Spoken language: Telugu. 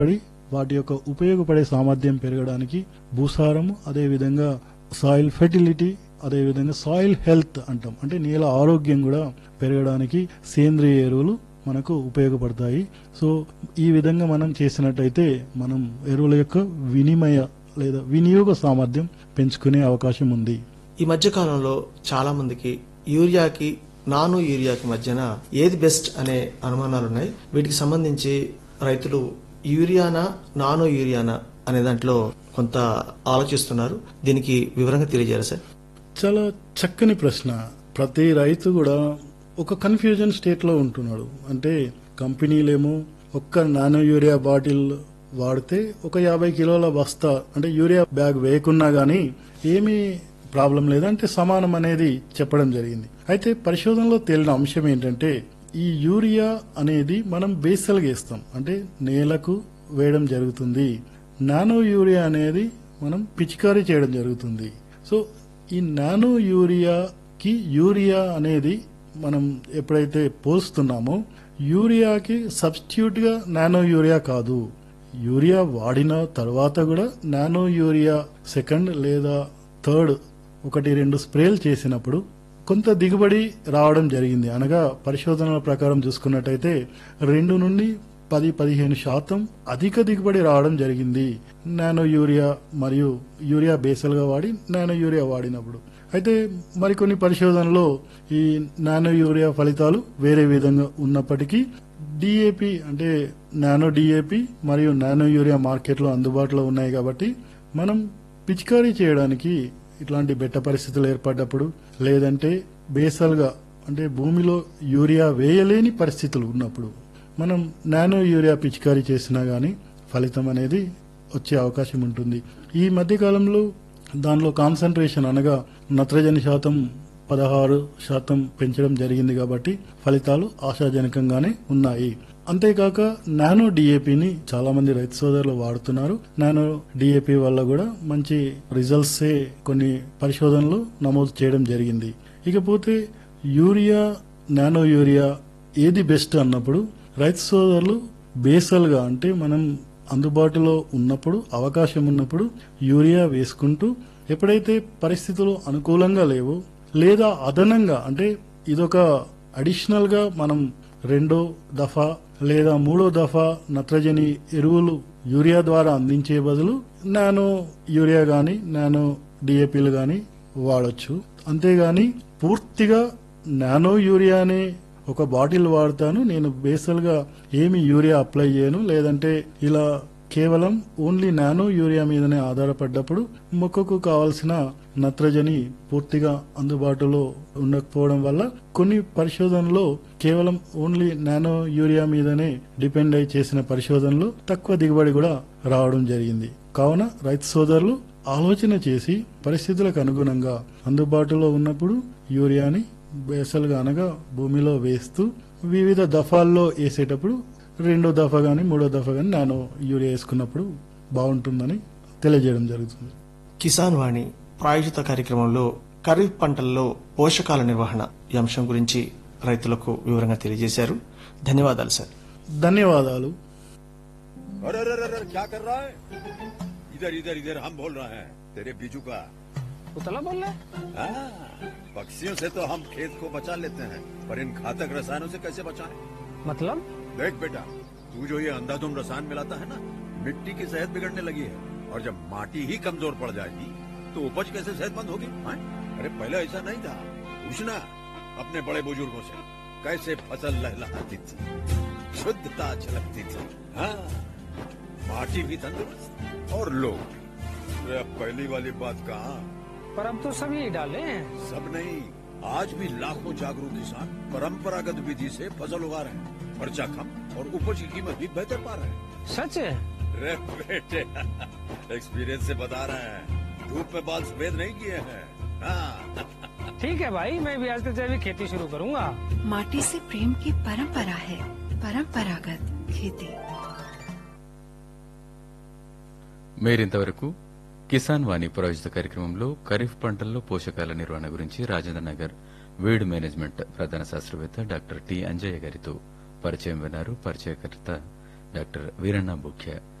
పడి వాటి యొక్క ఉపయోగపడే సామర్థ్యం పెరగడానికి భూసారము, అదేవిధంగా సాయిల్ ఫెర్టిలిటీ, అదేవిధంగా సాయిల్ హెల్త్ అంటాం, అంటే నేల ఆరోగ్యం కూడా పెరగడానికి సేంద్రియ ఎరువులు మనకు ఉపయోగపడతాయి. సో ఈ విధంగా మనం చేసినట్టయితే మనం ఎరువుల యొక్క వినిమయ లేదా వినియోగ సామర్థ్యం పెంచుకునే అవకాశం ఉంది. ఈ మధ్య కాలంలో చాలా మందికి యూరియాకి నానో యూరియాకి మధ్యన ఏది బెస్ట్ అనే అనుమానాలున్నాయి. వీటికి సంబంధించి రైతులు యూరియానా నానో యూరియానా అనే దాంట్లో కొంత ఆలోచిస్తున్నారు. దీనికి వివరంగా తెలియజేయాలి సార్. చాలా చక్కని ప్రశ్న. ప్రతి రైతు కూడా ఒక కన్ఫ్యూజన్ స్టేట్ లో ఉంటున్నాడు. అంటే కంపెనీలేమో ఒక్క నానో యూరియా బాటిల్ వాడితే ఒక 50 కిలోల బస్తా అంటే యూరియా బ్యాగ్ వేయకున్నా గానీ ఏమీ ప్రాబ్లం లేదంటే సమానం అనేది చెప్పడం జరిగింది. అయితే పరిశోధనలో తేలిన అంశం ఏంటంటే ఈ యూరియా అనేది మనం బేసల్గా వేస్తాం, అంటే నేలకు వేయడం జరుగుతుంది. నానో యూరియా అనేది మనం పిచికారీ చేయడం జరుగుతుంది. సో ఈ నానో యూరియాకి యూరియా అనేది మనం ఎప్పుడైతే పోస్తున్నామో యూరియాకి సబ్స్టిట్యూట్ గా నానో యూరియా కాదు. యూరియా వాడిన తర్వాత కూడా నానో యూరియా సెకండ్ లేదా థర్డ్ 1-2 స్ప్రేలు చేసినప్పుడు కొంత దిగుబడి రావడం జరిగింది. అనగా పరిశోధనల ప్రకారం చూసుకున్నట్టయితే 2 నుండి 10-15% అధిక దిగుబడి రావడం జరిగింది నానో యూరియా మరియు యూరియా బేసల్ గా వాడి నానో యూరియా వాడినప్పుడు. అయితే మరికొన్ని పరిశోధనలో ఈ నానో యూరియా ఫలితాలు వేరే విధంగా ఉన్నప్పటికీ డిఏపి అంటే నానో డిఏపి మరియు నానో యూరియా మార్కెట్లో అందుబాటులో ఉన్నాయి కాబట్టి మనం పిచికారీ చేయడానికి ఇట్లాంటి బెట్ట పరిస్థితులు ఏర్పడ్డప్పుడు లేదంటే బేసల్ గా అంటే భూమిలో యూరియా వేయలేని పరిస్థితులు ఉన్నప్పుడు మనం నానో యూరియా పిచికారీ చేసినా గానీ ఫలితం అనేది వచ్చే అవకాశం ఉంటుంది. ఈ మధ్య కాలంలో దానిలో కాన్సన్ట్రేషన్ అనగా నత్రజని శాతం 16% పెంచడం జరిగింది కాబట్టి ఫలితాలు ఆశాజనకంగానే ఉన్నాయి. అంతేకాక నానో డిఏపిని చాలా మంది రైతు సోదరులు వాడుతున్నారు. నానో డిఏపి వల్ల కూడా మంచి రిజల్ట్స్ కొన్ని పరిశోధనలు నమోదు చేయడం జరిగింది. ఇకపోతే యూరియా నానో యూరియా ఏది బెస్ట్ అన్నప్పుడు రైతు సోదరులు బేసల్ గా అంటే మనం అందుబాటులో ఉన్నప్పుడు అవకాశం ఉన్నప్పుడు యూరియా వేసుకుంటూ ఎప్పుడైతే పరిస్థితులు అనుకూలంగా లేవో లేదా అదనంగా అంటే ఇదొక అడిషనల్ గా మనం 2వ దఫా లేదా 3వ దఫా నత్రజని ఎరువులు యూరియా ద్వారా అందించే బదులు నానో యూరియా గాని నానో డిఏపీలు గాని వాడొచ్చు. అంతేగాని పూర్తిగా నానో యూరియానే ఒక బాటిల్ వాడతాను, నేను బేసల్ గా ఏమి యూరియా అప్లై చేయను, లేదంటే ఇలా కేవలం ఓన్లీ నానో యూరియా మీదనే ఆధారపడ్డప్పుడు మొక్కకు కావాల్సిన నత్రజని పూర్తిగా అందుబాటులో ఉండకపోవడం వల్ల కొన్ని పరిశోధనలో కేవలం ఓన్లీ నానో యూరియా మీదనే డిపెండ్ అయి చేసిన పరిశోధనలో తక్కువ దిగుబడి కూడా రావడం జరిగింది. కావున రైతు సోదరులు ఆలోచన చేసి పరిస్థితులకు అనుగుణంగా అందుబాటులో ఉన్నప్పుడు యూరియాని బేసల్గా అనగా భూమిలో వేస్తూ వివిధ దఫాల్లో వేసేటప్పుడు 2వ దఫా గానీ 3వ దఫా గానీ నానో యూరియా వేసుకున్నప్పుడు బాగుంటుందని తెలియజేయడం జరుగుతుంది. కిసాన్ వాణి ప్రాయోజిత కార్యక్రమంలో ఖరీఫ్ పంటల్లో పోషకాల నిర్వహణ ఈ అంశం గురించి రైతులకు వివరంగా తెలియజేశారు. ధన్యవాదాలు సార్. ధన్యవాదాలు. क्या कर रहा है? इधर इधर इधर हम बोल रहे हैं तेरे बीजू का उतला बोल रहा है? पक्षियों से तो हम खेत को बचा लेते हैं, पर इन घातक रसायनों से कैसे बचाएं? मतलब देख बेटा, तू जो ये अंधाधुंध रसायन मिलाता है ना, मिट्टी की सेहत बिगड़ने लगी है और जब माटी ही कमजोर पड़ जाएगी तो उपज कैसे सेहतमंद होगी? अरे पहले ऐसा नहीं था, पूछना अपने बड़े बुजुर्गों से कैसे फसल लहलहाती थी, शुद्धता झलकती थी, हाँ माटी भी तंदुरुस्त और लोग। अब पहली वाली बात कहाँ, पर अब तो सभी डाले हैं। सब नहीं, आज भी लाखों जागरूक किसान परंपरागत विधि से फसल उगा रहे हैं, खर्चा कम और उपज की कीमत भी बेहतर पा रहे हैं। सच है? रे बेटे एक्सपीरियंस से बता रहे हैं, धूप में बाल सफेद नहीं किए हैं। हाँ। ठीक है भाई, मैं भी आज से जैविक खेती शुरू करूंगा। माटी से प्रेम की परंपरा है, परंपरागत खेती। మీరింతవరకు కిసాన్ వాణి ప్రాయోజిత కార్యక్రమంలో ఖరీఫ్ పంటల్లో పోషకాల నిర్వహణ గురించి రాజేంద్ర నగర్ వీడ్ మేనేజ్మెంట్ ప్రధాన శాస్త్రవేత్త డాక్టర్ టి అంజయ్య గారితో పరిచయం విన్నారు. పరిచయకర్త డాక్టర్ వీరಣ್ణ బుఖ్య